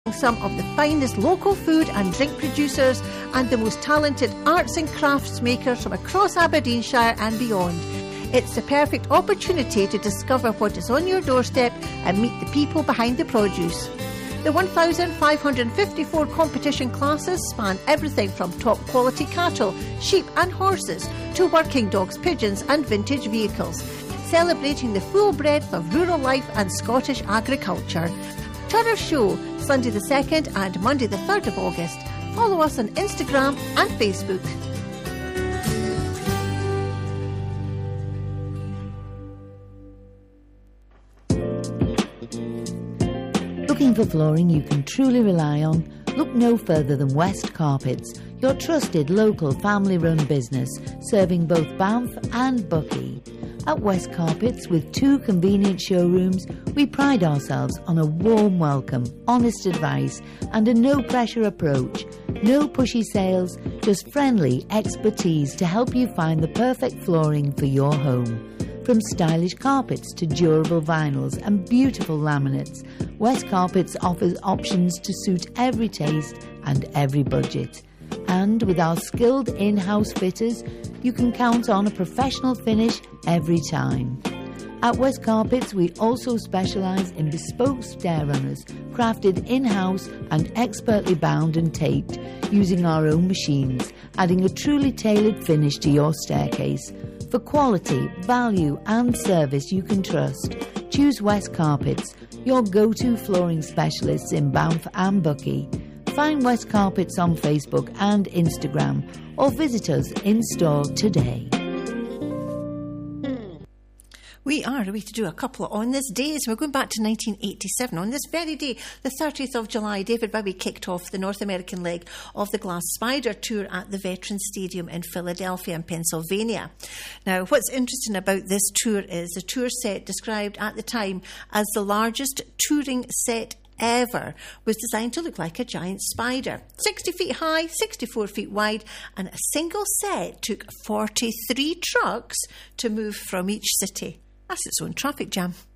some of the finest local food and drink producers and the most talented arts and crafts makers from across Aberdeenshire and beyond. It's the perfect opportunity to discover what is on your doorstep and meet the people behind the produce. The 1,554 competition classes span everything from top quality cattle, sheep and horses to working dogs, pigeons and vintage vehicles, celebrating the full breadth of rural life and Scottish agriculture. Turner Show, Sunday the 2nd and Monday the 3rd of August. Follow us on Instagram and Facebook. Looking for flooring you can truly rely on? Look no further than West Carpets, your trusted local family-run business serving both Banff and Buckie. At West Carpets, with 2 convenient showrooms, we pride ourselves on a warm welcome, honest advice and a no-pressure approach. No pushy sales, just friendly expertise to help you find the perfect flooring for your home. From stylish carpets to durable vinyls and beautiful laminates, West Carpets offers options to suit every taste and every budget. And with our skilled in-house fitters, you can count on a professional finish every time. At West Carpets, we also specialise in bespoke stair runners, crafted in-house and expertly bound and taped, using our own machines, adding a truly tailored finish to your staircase. For quality, value and service you can trust, choose West Carpets, your go-to flooring specialists in Banff and Buckie. Find West Carpets on Facebook and Instagram or visit us in store today. We are away to do a couple on this day. So we're going back to 1987. On this very day, the 30th of July, David Bowie kicked off the North American leg of the Glass Spider Tour at the Veterans Stadium in Philadelphia in Pennsylvania. Now, what's interesting about this tour is the tour set described at the time as the largest touring set ever was designed to look like a giant spider. 60 feet high, 64 feet wide, and a single set took 43 trucks to move from each city. That's its own traffic jam.